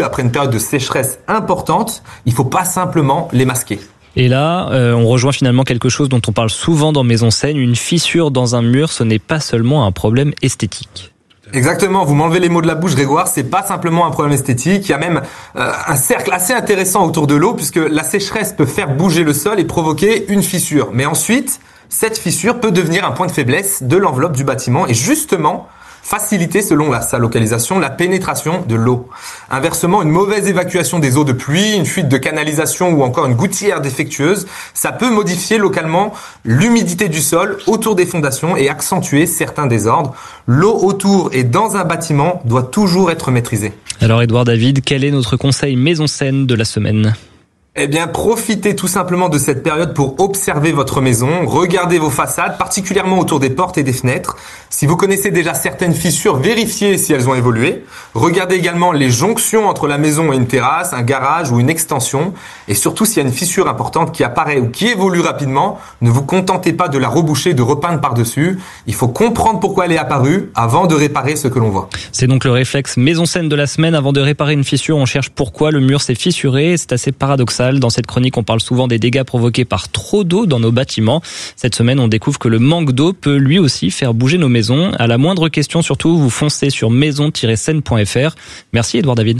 après une période de sécheresse importante, il ne faut pas simplement les masquer. Et là, on rejoint finalement quelque chose dont on parle souvent dans Maison Saine. Une fissure dans un mur, ce n'est pas seulement un problème esthétique. Exactement, vous m'enlevez les mots de la bouche, Grégoire, c'est pas simplement un problème esthétique, il y a même un cercle assez intéressant autour de l'eau, puisque la sécheresse peut faire bouger le sol et provoquer une fissure. Mais ensuite, cette fissure peut devenir un point de faiblesse de l'enveloppe du bâtiment et justement faciliter, selon sa localisation, la pénétration de l'eau. Inversement, une mauvaise évacuation des eaux de pluie, une fuite de canalisation ou encore une gouttière défectueuse, ça peut modifier localement l'humidité du sol autour des fondations et accentuer certains désordres. L'eau autour et dans un bâtiment doit toujours être maîtrisée. Alors Édouard David, quel est notre conseil Maison Saine de la semaine ? Eh bien, profitez tout simplement de cette période pour observer votre maison, regardez vos façades, particulièrement autour des portes et des fenêtres. Si vous connaissez déjà certaines fissures, vérifiez si elles ont évolué. Regardez également les jonctions entre la maison et une terrasse, un garage ou une extension. Et surtout, s'il y a une fissure importante qui apparaît ou qui évolue rapidement, ne vous contentez pas de la reboucher, de repeindre par-dessus. Il faut comprendre pourquoi elle est apparue avant de réparer ce que l'on voit. C'est donc le réflexe Maison Saine de la semaine. Avant de réparer une fissure, on cherche pourquoi le mur s'est fissuré. C'est assez paradoxal. Dans cette chronique, on parle souvent des dégâts provoqués par trop d'eau dans nos bâtiments. Cette semaine, on découvre que le manque d'eau peut lui aussi faire bouger nos maisons. À la moindre question, surtout, vous foncez sur maison-saine.fr. Merci Édouard David.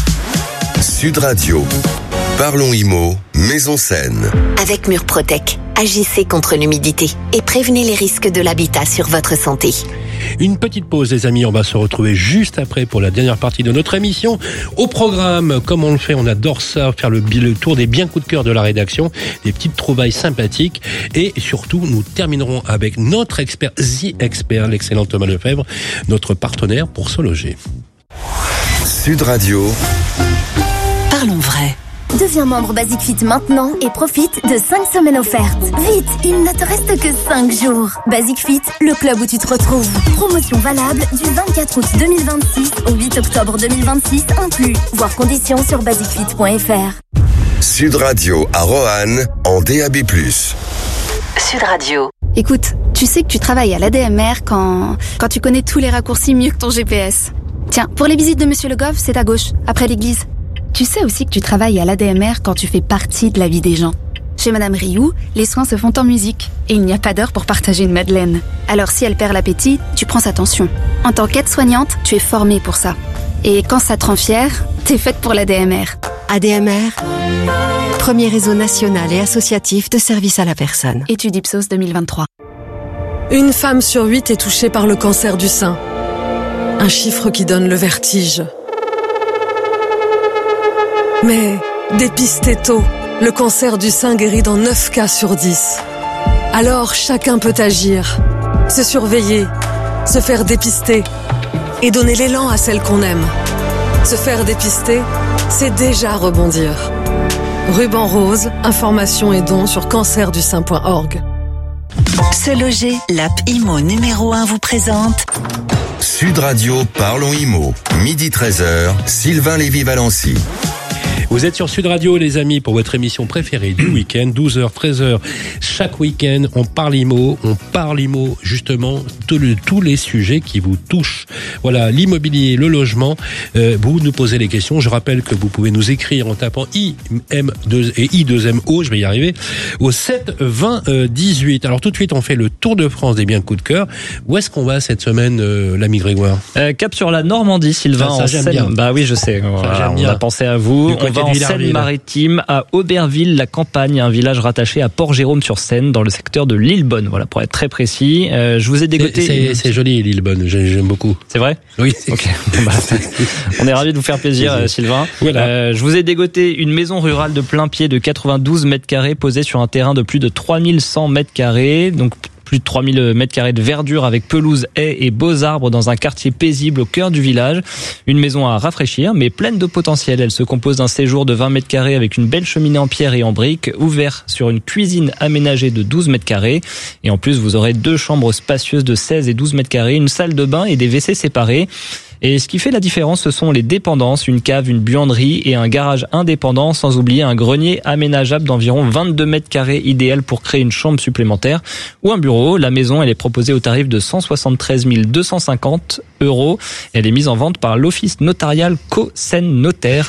Sud Radio. Parlons IMO, Maison Saine. Avec Murprotec, agissez contre l'humidité et prévenez les risques de l'habitat sur votre santé. Une petite pause les amis, on va se retrouver juste après pour la dernière partie de notre émission. Au programme, comme on le fait, on adore ça, faire le tour des biens coups de cœur de la rédaction, des petites trouvailles sympathiques et surtout nous terminerons avec notre expert, The Expert, l'excellent Thomas Lefebvre, notre partenaire pour se loger. Sud Radio. Parlons vrai. Deviens membre Basic Fit maintenant et profite de 5 semaines offertes. Vite, il ne te reste que 5 jours. Basic Fit, le club où tu te retrouves. Promotion valable du 24 août 2026 au 8 octobre 2026 inclus. Voir conditions sur basicfit.fr. Sud Radio à Roanne en DAB+. Sud Radio. Écoute, tu sais que tu travailles à l'ADMR quand tu connais tous les raccourcis mieux que ton GPS. Tiens, pour les visites de Monsieur Le Goff, c'est à gauche, après l'église. Tu sais aussi que tu travailles à l'ADMR quand tu fais partie de la vie des gens. Chez Madame Rioux, les soins se font en musique et il n'y a pas d'heure pour partager une madeleine. Alors si elle perd l'appétit, tu prends sa tension. En tant qu'aide-soignante, tu es formée pour ça. Et quand ça te rend fière, t'es faite pour l'ADMR. ADMR, premier réseau national et associatif de services à la personne. Étude Ipsos 2023. Une femme sur 8 est touchée par le cancer du sein. Un chiffre qui donne le vertige. Mais dépistez tôt, le cancer du sein guérit dans 9 cas sur 10. Alors chacun peut agir, se surveiller, se faire dépister et donner l'élan à celle qu'on aime. Se faire dépister, c'est déjà rebondir. Ruban Rose, informations et dons sur cancerdusein.org. Se loger, l'app IMO numéro 1 vous présente Sud Radio, Parlons IMO. Midi 13h, Sylvain Lévy-Valency. Vous êtes sur Sud Radio, les amis, pour votre émission préférée du week-end, 12h, 13h. Chaque week-end, on parle IMO, justement, tous les sujets qui vous touchent. Voilà, l'immobilier, le logement, vous nous posez les questions. Je rappelle que vous pouvez nous écrire en tapant IM2 et I2MO, je vais y arriver, au 7 20 18. Alors tout de suite, on fait le tour de France des biens coup de cœur. Où est-ce qu'on va cette semaine, l'ami Grégoire? Cap sur la Normandie, Sylvain. Ça j'aime bien. Bah oui, je sais. Voilà, on a pensé à vous. On va en Seine-Maritime, à Auberville-la-Campagne, un village rattaché à Port-Jérôme-sur-Seine, dans le secteur de Lillebonne. Voilà, pour être très précis. Je vous ai dégoté. C'est joli, Lillebonne. J'aime beaucoup. C'est vrai? Oui. Ok. On est ravis de vous faire plaisir, Sylvain. Voilà. Je vous ai dégoté une maison rurale de plein pied de 92 mètres carrés posée sur un terrain de plus de 3100 mètres carrés. Donc, plus de 3000 mètres carrés de verdure avec pelouse, haies et beaux arbres dans un quartier paisible au cœur du village. Une maison à rafraîchir, mais pleine de potentiel. Elle se compose d'un séjour de 20 mètres carrés avec une belle cheminée en pierre et en briques, ouvert sur une cuisine aménagée de 12 mètres carrés. Et en plus, vous aurez 2 chambres spacieuses de 16 et 12 mètres carrés, une salle de bain et des WC séparés. Et ce qui fait la différence, ce sont les dépendances, une cave, une buanderie et un garage indépendant, sans oublier un grenier aménageable d'environ 22 mètres carrés, idéal pour créer une chambre supplémentaire ou un bureau. La maison, elle est proposée au tarif de 173 250 €. Elle est mise en vente par l'office notarial Co-Seine Notaire